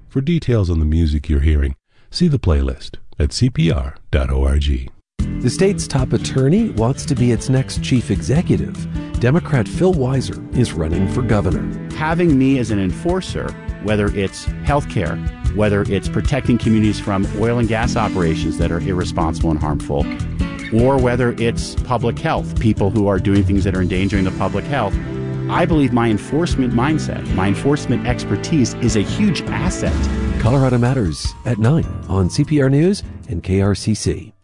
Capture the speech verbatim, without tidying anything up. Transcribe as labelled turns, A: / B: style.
A: For details on the music you're hearing, see the playlist at c p r dot org.
B: The state's top attorney wants to be its next chief executive. Democrat Phil Weiser is running for governor.
C: Having me as an enforcer, whether it's healthcare, whether it's protecting communities from oil and gas operations that are irresponsible and harmful, or whether it's public health, people who are doing things that are endangering the public health, I believe my enforcement mindset, my enforcement expertise is a huge asset.
B: Colorado Matters at nine on C P R News and K R C C.